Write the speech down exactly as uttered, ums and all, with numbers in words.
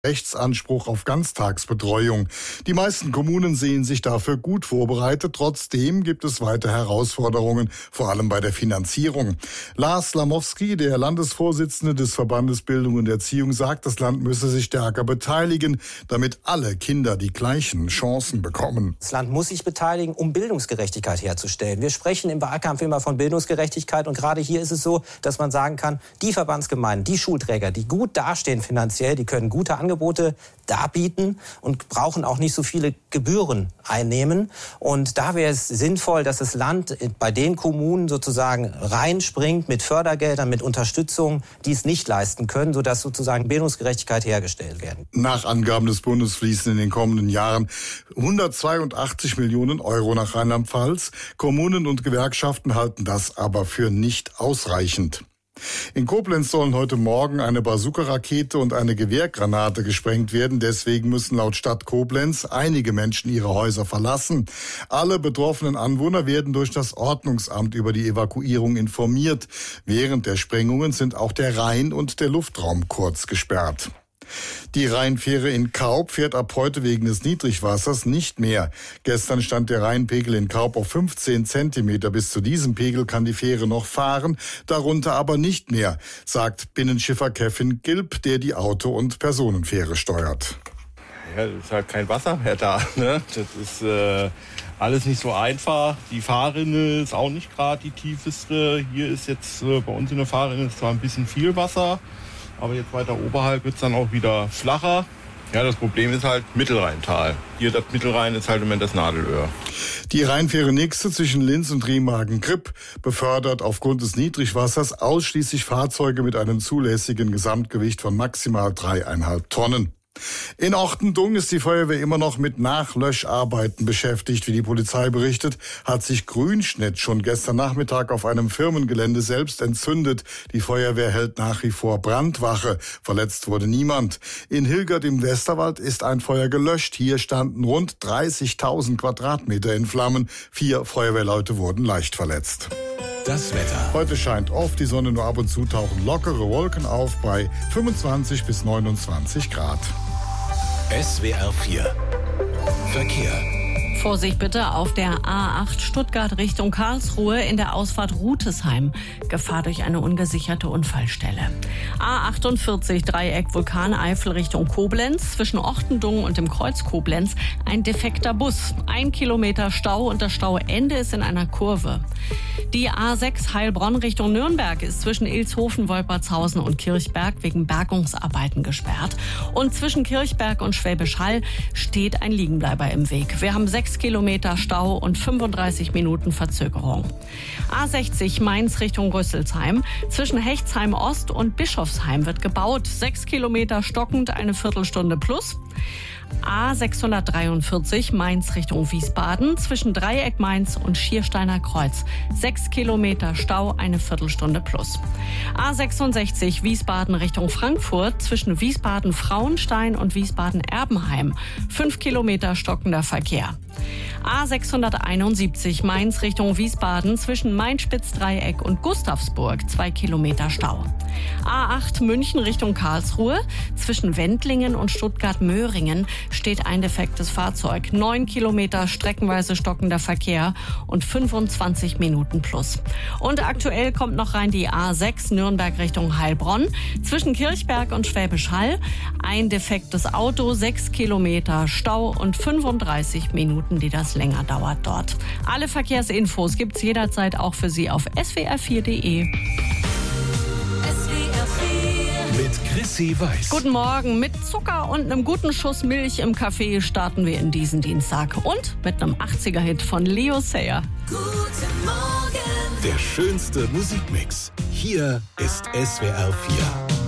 Rechtsanspruch auf Ganztagsbetreuung. Die meisten Kommunen sehen sich dafür gut vorbereitet. Trotzdem gibt es weiter Herausforderungen, vor allem bei der Finanzierung. Lars Lamowski, der Landesvorsitzende des Verbandes Bildung und Erziehung, sagt, das Land müsse sich stärker beteiligen, damit alle Kinder die gleichen Chancen bekommen. Das Land muss sich beteiligen, um Bildungsgerechtigkeit herzustellen. Wir sprechen im Wahlkampf immer von Bildungsgerechtigkeit und gerade hier ist es so, dass man sagen kann, die Verbandsgemeinden, die Schulträger, die gut dastehen finanziell, die können gute Angebote Angebote darbieten und brauchen auch nicht so viele Gebühren einnehmen. Und da wäre es sinnvoll, dass das Land bei den Kommunen sozusagen reinspringt mit Fördergeldern, mit Unterstützung, die es nicht leisten können, sodass sozusagen Bildungsgerechtigkeit hergestellt werden. Nach Angaben des Bundes fließen in den kommenden Jahren hundertzweiundachtzig Millionen Euro nach Rheinland-Pfalz. Kommunen und Gewerkschaften halten das aber für nicht ausreichend. In Koblenz sollen heute Morgen eine Bazooka-Rakete und eine Gewehrgranate gesprengt werden. Deswegen müssen laut Stadt Koblenz einige Menschen ihre Häuser verlassen. Alle betroffenen Anwohner werden durch das Ordnungsamt über die Evakuierung informiert. Während der Sprengungen sind auch der Rhein und der Luftraum kurz gesperrt. Die Rheinfähre in Kaub fährt ab heute wegen des Niedrigwassers nicht mehr. Gestern stand der Rheinpegel in Kaub auf fünfzehn Zentimeter. Bis zu diesem Pegel kann die Fähre noch fahren, darunter aber nicht mehr, sagt Binnenschiffer Kevin Gilb, der die Auto- und Personenfähre steuert. Ja, es ist halt kein Wasser mehr da. Ne? Das ist äh, alles nicht so einfach. Die Fahrrinne ist auch nicht gerade die tiefeste. Hier ist jetzt äh, bei uns in der Fahrrinne zwar ein bisschen viel Wasser, aber jetzt weiter oberhalb wird es dann auch wieder flacher. Ja, das Problem ist halt Mittelrheintal. Hier das Mittelrhein ist halt immer das Nadelöhr. Die Rheinfähre Nixte zwischen Linz und Remagen-Kripp befördert aufgrund des Niedrigwassers ausschließlich Fahrzeuge mit einem zulässigen Gesamtgewicht von maximal dreieinhalb Tonnen. In Ortendung ist die Feuerwehr immer noch mit Nachlöscharbeiten beschäftigt. Wie die Polizei berichtet, hat sich Grünschnitt schon gestern Nachmittag auf einem Firmengelände selbst entzündet. Die Feuerwehr hält nach wie vor Brandwache. Verletzt wurde niemand. In Hilgert im Westerwald ist ein Feuer gelöscht. Hier standen rund dreißigtausend Quadratmeter in Flammen. Vier Feuerwehrleute wurden leicht verletzt. Das Wetter. Heute scheint oft die Sonne, nur ab und zu tauchen lockere Wolken auf bei fünfundzwanzig bis neunundzwanzig Grad. S W R vier Verkehr. Vorsicht bitte auf der A acht Stuttgart Richtung Karlsruhe in der Ausfahrt Rutesheim. Gefahr durch eine ungesicherte Unfallstelle. A achtundvierzig Dreieck Vulkaneifel Richtung Koblenz. Zwischen Ortendung und dem Kreuz Koblenz ein defekter Bus. Ein Kilometer Stau und das Stauende ist in einer Kurve. Die A sechs Heilbronn Richtung Nürnberg ist zwischen Ilshofen, Wolpertshausen und Kirchberg wegen Bergungsarbeiten gesperrt. Und zwischen Kirchberg und Schwäbisch Hall steht ein Liegenbleiber im Weg. Wir haben sechs Kilometer Stau und fünfunddreißig Minuten Verzögerung. A sechzig Mainz Richtung Rüsselsheim. Zwischen Hechtsheim Ost und Bischofsheim wird gebaut. Sechs Kilometer stockend, eine Viertelstunde plus. A sechshundertdreiundvierzig Mainz Richtung Wiesbaden. Zwischen Dreieck Mainz und Schiersteiner Kreuz. Sechs Kilometer Stau, eine Viertelstunde plus. A sechsundsechzig Wiesbaden Richtung Frankfurt. Zwischen Wiesbaden-Frauenstein und Wiesbaden-Erbenheim. Fünf Kilometer stockender Verkehr. A sechshunderteinundsiebzig Mainz Richtung Wiesbaden. Zwischen Main-Spitz-Dreieck und Gustavsburg. Zwei Kilometer Stau. A acht München Richtung Karlsruhe. Zwischen Wendlingen und Stuttgart-Möhringen steht ein defektes Fahrzeug. Neun Kilometer streckenweise stockender Verkehr und fünfundzwanzig Minuten plus. Und aktuell kommt noch rein die A sechs Nürnberg Richtung Heilbronn. Zwischen Kirchberg und Schwäbisch Hall ein defektes Auto, sechs Kilometer Stau und fünfunddreißig Minuten, die das länger dauert dort. Alle Verkehrsinfos gibt's jederzeit auch für Sie auf s w r vier punkt d e. Mit Chrissy Weiß. Guten Morgen. Mit Zucker und einem guten Schuss Milch im Kaffee starten wir in diesen Dienstag. Und mit einem achtziger-Hit von Leo Sayer. Guten Morgen. Der schönste Musikmix. Hier ist S W R vier.